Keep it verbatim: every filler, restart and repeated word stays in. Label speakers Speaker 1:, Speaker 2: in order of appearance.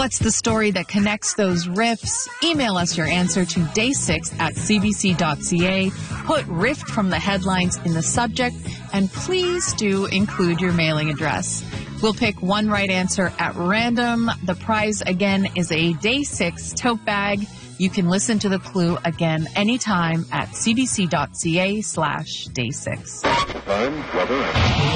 Speaker 1: What's the story that connects those riffs? Email us your answer to day six at c b c dot c a. Put riff from the headlines in the subject, and please do include your mailing address. We'll pick one right answer at random. The prize, again, is a day six tote bag. You can listen to the clue again anytime at c b c dot c a slash day six.
Speaker 2: Time, weather, and